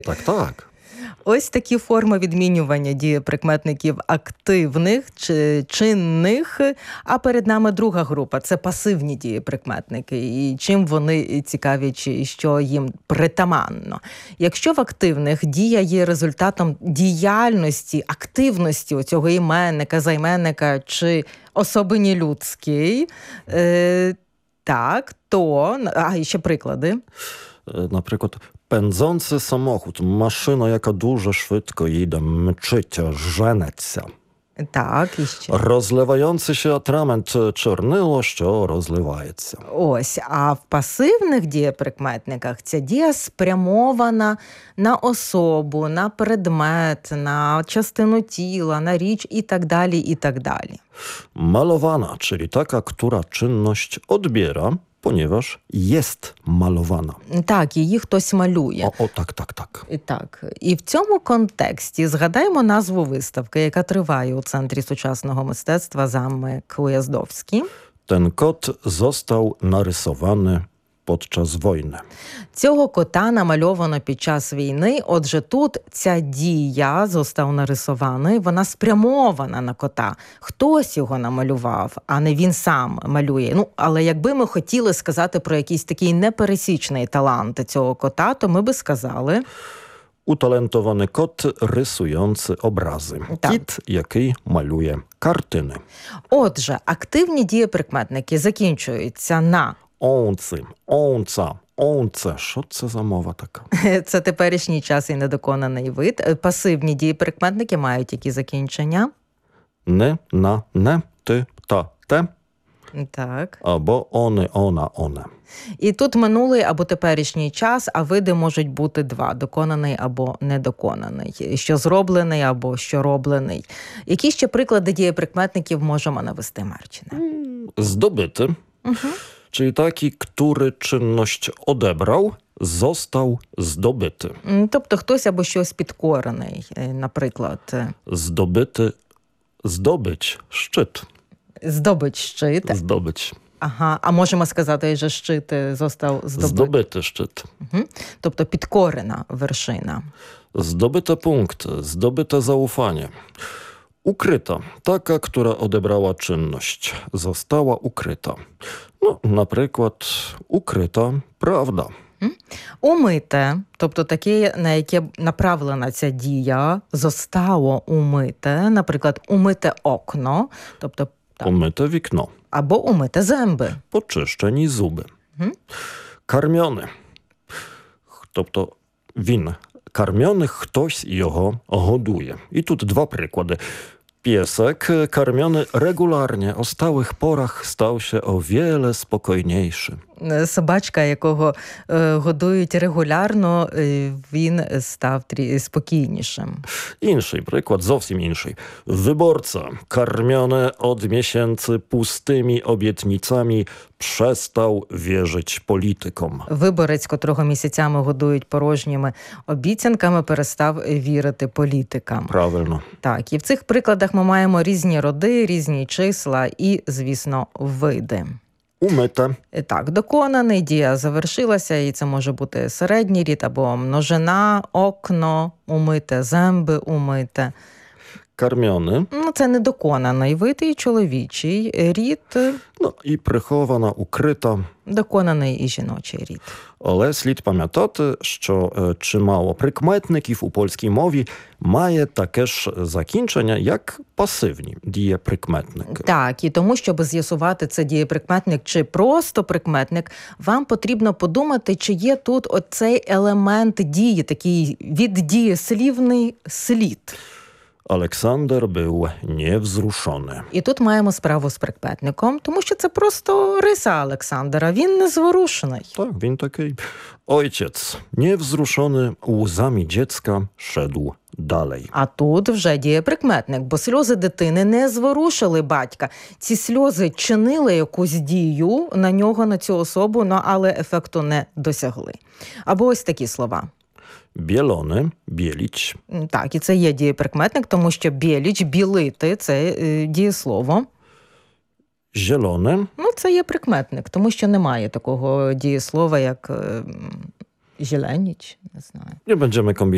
Так. Ось такі форми відмінювання дієприкметників активних чи чинних, а перед нами друга група – це пасивні дієприкметники. І чим вони цікаві, чи що їм притаманно. Якщо в активних дія є результатом діяльності, активності оцього іменника, займенника чи особині людській, так, то… і ще приклади. Наприклад, pędzący samochód, машина, яка дуже швидко їде, мчить, женеться. Так, і ще. Розливаючий się atrament, чорнило, що розливається. Ось, а в пасивних дієприкметниках ця дія спрямована на особу, на предмет, на частину тіла, на річ і так далі, і так далі. Malowana, czyli taka, która czynność odbiera, ponieważ jest malowana. Так, її хтось малює. Так. Так. І в цьому контексті згадаємо назву виставки, яка триває у Центрі сучасного мистецтва «Замок Уjazdowski». Ten kot został narysowany podczas wojny. Цього кота намальовано під час війни, отже тут ця дія «został нарисований», вона спрямована на кота. Хтось його намалював, а не він сам малює. Але якби ми хотіли сказати про якийсь такий непересічний талант цього кота, то ми би сказали... Utalentowany kot rysujący obrazy. Так. Kit, який малює картини. Отже, активні дієприкметники закінчуються на Онци, онца, онце. Що це за мова така? це теперішній час і недоконаний вид. Пасивні дієприкметники мають які закінчення? Не, на, не, ти, та, те. Так. Або они, она, оне. І тут минулий або теперішній час, а види можуть бути два – доконаний або недоконаний, що зроблений або що роблений. Які ще приклади дієприкметників можемо навести, Марчине? Zdobyty, czyli taki, który czynność odebrał, został zdobyty. Тобто хтось або щось підкорений, наприклад. Zdobyty, zdobyć, szczyt. Здобич щит. Zdobyć. Ага, а можемо сказати, що щит został Zdobyty szczyt. Тобто підкорена вершина. Zdobyte punkty, zdobyte zaufanie. Ukryta, taka, która odebrała czynność, została ukryta. Na przykład ukryta prawda. Умите, тобто таке, на яке направлена ця дія, zostało умите, наприклад, умите окно, тобто Umyte wikno. або умите зęby. Poczyszczeni zuby. Karmiony. Тобто він karmiony, ktoś його годує. I tu dwa przykłady. Piesek karmiony regularnie o stałych porach stał się o wiele spokojniejszy. Собачка, якого годують регулярно, він став спокійнішим. Інший приклад, зовсім інший. Wyborca, karmiony od miesięcy pustymi obietnicami, przestał wierzyć politykom. Виборець, котрого місяцями годують порожніми обіцянками, перестав вірити політикам. Правильно. Так, і в цих прикладах ми маємо різні роди, різні числа і, звісно, види. Umyte. Так, доконаний, дія завершилася, і це може бути середній рід або множина, окно, умите, зęby умите. Karmiony. Це недоконаний вид і чоловічий рід. І прихована, укрита. Доконаний і жіночий рід. Але слід пам'ятати, що чимало прикметників у польській мові має таке ж закінчення, як пасивні дієприкметники. Так, і тому, щоб з'ясувати, це дієприкметник чи просто прикметник, вам потрібно подумати, чи є тут оцей елемент дії, такий віддієслівний слід. Олександр був невзрушений. І тут маємо справу з прикметником, тому що це просто риса Олександра, він незворушений. Так, він такий. Ojciec, niewzruszony łzami dziecka, szedł dalej. А тут вже дієприкметник, бо сльози дитини не зворушили батька. Ці сльози чинили якусь дію на нього, на цю особу, але ефекту не досягли. Або ось такі слова. Bielony, bielić. Так, і це є дієприкметник, тому що біліч, білити – це дієслово. Zielone. Це є прикметник, тому що немає такого дієслова, як зеленіч, не знаю. Nie będziemy kombinować.